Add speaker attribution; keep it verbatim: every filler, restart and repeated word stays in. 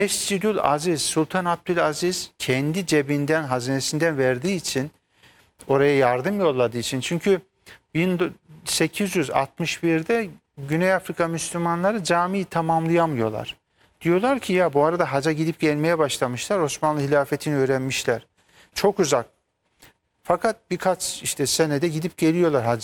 Speaker 1: Mescidül Aziz, Sultan Abdülaziz kendi cebinden, hazinesinden verdiği için, oraya yardım yolladığı için. Çünkü bin sekiz yüz altmış birde Güney Afrika Müslümanları camiyi tamamlayamıyorlar. Diyorlar ki ya bu arada haca gidip gelmeye başlamışlar. Osmanlı hilafetini öğrenmişler. Çok uzak. Fakat birkaç işte senede gidip geliyorlar hac